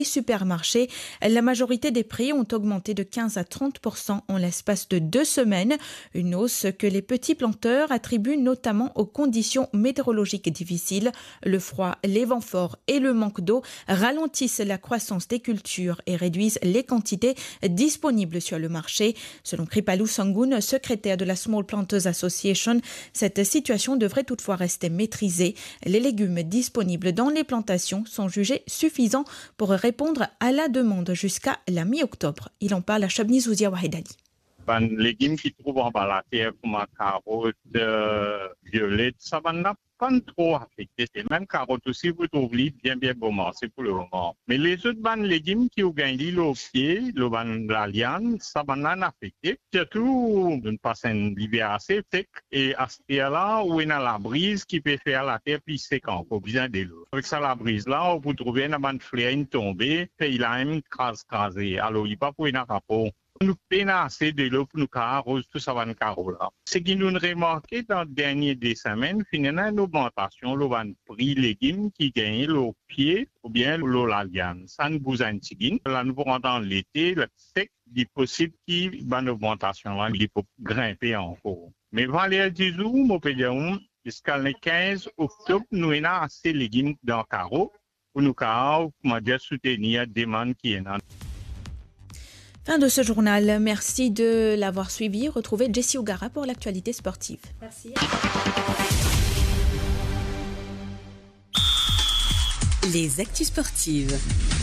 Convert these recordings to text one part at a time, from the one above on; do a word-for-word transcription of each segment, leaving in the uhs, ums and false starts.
supermarchés, la majorité des prix ont augmenté de quinze à trente pour cent en l'espace de deux semaines, une hausse que les petits planteurs attribuent notamment aux conditions météorologiques difficiles. Le froid, les vents forts et le manque d'eau ralentissent la croissance des cultures et réduisent les quantités disponibles sur le marché. Selon Kripalou Sangoon, secrétaire de la Small Planters Association, cette situation devrait toutefois rester maîtrisée. Les légumes disponibles dans les plantations sont jugés suffisants pour répondre répondre à la demande jusqu'à la mi-octobre. Il en parle à Chabni Zouzia Wahedali. Les légumes qui trouvent en bas la terre, comme la carotte, euh, violette, ça va pas trop affecté. Et même carotte aussi, vous trouvez bien, bien bon marché pour le moment. Mais les autres bandes légumes qui ont gagné le pied, le ban de la liane, ça va pas affecté. Surtout, de ne pas un hiver assez sec. Et à ce là où il y a la brise qui peut faire la terre plus sec encore, bien de l'eau. Avec ça, la brise là, vous trouvez une bande fleur tombée, et il a même crase crasé. Alors, il n'y a pas pour une rapport. Nous peinons assez de l'eau pour nous arroser tout ça va nous carreau là. Ce qui nous remarqué dans les dernières des semaines, finalement, une augmentation, le prix légumes qui gagne le pied ou bien le laliane. Ça nous bouge un petit peu. Là, nous pendant l'été, le sec, il est possible qu'il y ait une augmentation là, il faut grimper encore. Mais Valérie Dizou, mon pédion, jusqu'à le quinze octobre, nous avons assez de légumes dans le carreau pour nous carreau, comment dire, soutenir la demande qui est là. Fin de ce journal. Merci de l'avoir suivi. Retrouvez Jessie Ogara pour l'actualité sportive. Merci. Les actus sportives.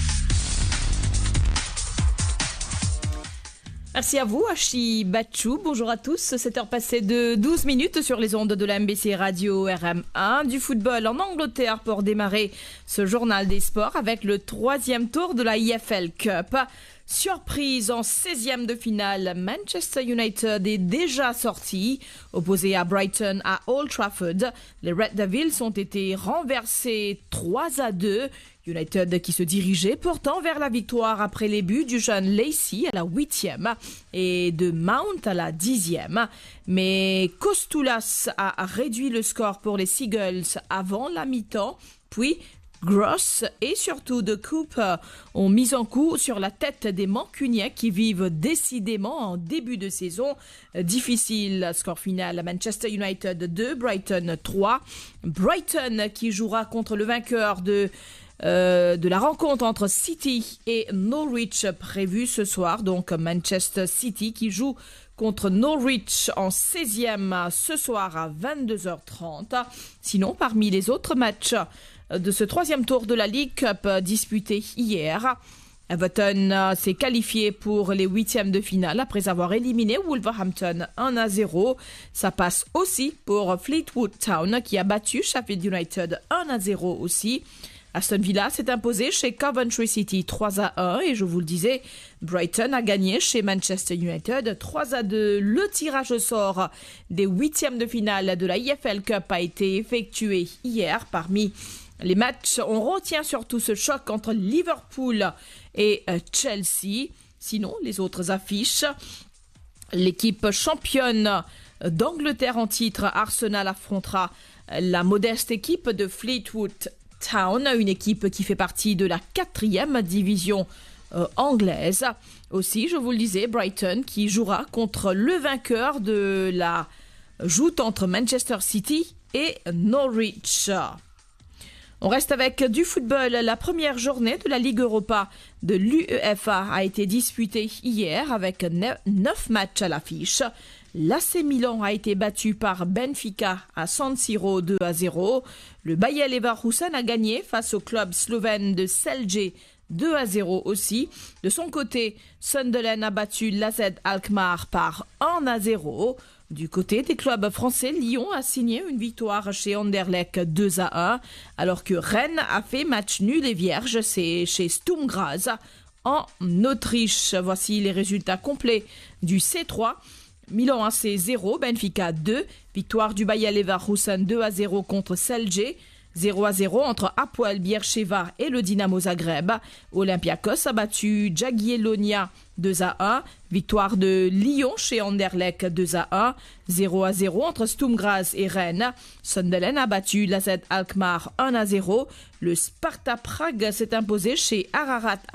Merci à vous, Achi Bachou. Bonjour à tous. sept heures passées de douze minutes sur les ondes de la M B C Radio R M un. Du football en Angleterre pour démarrer ce journal des sports avec le troisième tour de la I F L Cup. Surprise en seizième de finale, Manchester United est déjà sorti. Opposé à Brighton à Old Trafford, les Red Devils ont été renversés trois à deux. United qui se dirigeait pourtant vers la victoire après les buts du jeune Lacey à la huitième et de Mount à la dixième. Mais Kostoulas a réduit le score pour les Seagulls avant la mi-temps, puis Gross et surtout de Cooper ont mis en coup sur la tête des Mancuniens qui vivent décidément en début de saison difficile. Score final, Manchester United deux, Brighton trois. Brighton qui jouera contre le vainqueur de Euh, de la rencontre entre City et Norwich prévue ce soir. Donc Manchester City qui joue contre Norwich en seizième ce soir à vingt-deux heures trente. Sinon, parmi les autres matchs de ce troisième tour de la League Cup disputé hier, Everton s'est qualifié pour les huitièmes de finale après avoir éliminé Wolverhampton un à zéro. Ça passe aussi pour Fleetwood Town qui a battu Sheffield United un à zéro aussi. Aston Villa s'est imposé chez Coventry City trois à un et je vous le disais, Brighton a gagné chez Manchester United trois à deux. Le tirage au sort des huitièmes de finale de la I F L Cup a été effectué hier. Parmi les matchs, on retient surtout ce choc entre Liverpool et Chelsea. Sinon, les autres affiches, l'équipe championne d'Angleterre en titre, Arsenal, affrontera la modeste équipe de Fleetwood Town, une équipe qui fait partie de la quatrième division euh, anglaise. Aussi, je vous le disais, Brighton qui jouera contre le vainqueur de la joute entre Manchester City et Norwich. On reste avec du football. La première journée de la Ligue Europa de l'UEFA a été disputée hier avec neuf matchs à l'affiche. L'A C Milan a été battu par Benfica à San Siro deux à zéro. Le Bayer Leverkusen a gagné face au club slovène de Celje deux à zéro aussi. De son côté, Sunderland a battu l'A Z Alkmaar par un à zéro. Du côté des clubs français, Lyon a signé une victoire chez Anderlecht deux à un, alors que Rennes a fait match nul et vierge, c'est chez Sturm Graz en Autriche. Voici les résultats complets du C trois. Milan A C zéro, Benfica deux, victoire du Bayer Leverkusen deux à zéro contre Celje, zéro à zéro entre Hapoel Beersheva et le Dynamo Zagreb. Olympiakos a battu Jagiellonia deux à un, victoire de Lyon chez Anderlecht deux à un, zéro à zéro entre Sturm Graz et Rennes. Sunderland a battu l'A Z Alkmaar un à zéro. Le Sparta Prague s'est imposé chez Ararat